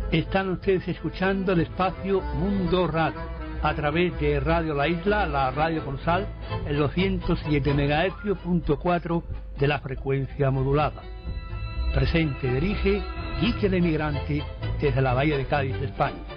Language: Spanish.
Están ustedes escuchando el espacio Mundo Radio a través de Radio La Isla, la radio con sal, en los 107 MHz.4 de la frecuencia modulada. Presente y dirige Quique de Migrante desde la Bahía de Cádiz, España.